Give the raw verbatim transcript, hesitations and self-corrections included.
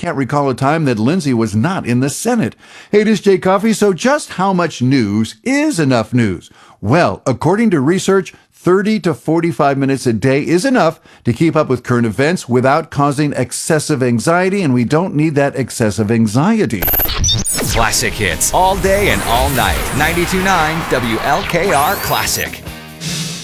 can't recall a time that Lindsay was not in the Senate. Hey, it is Jay Coffey. So just how much news is enough news? Well, according to research, thirty to forty-five minutes a day is enough to keep up with current events without causing excessive anxiety, and we don't need that excessive anxiety. Classic hits all day and all night. ninety-two point nine W L K R Classic.